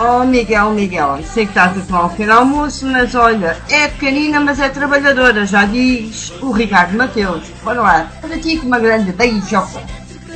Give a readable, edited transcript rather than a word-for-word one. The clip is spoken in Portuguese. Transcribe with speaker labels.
Speaker 1: Oh, Miguel, sei que estás a tomar um pequeno almoço, mas olha, é pequenina, mas é trabalhadora, já diz o Ricardo Mateus. Bora lá, para ti com uma grande beijoca.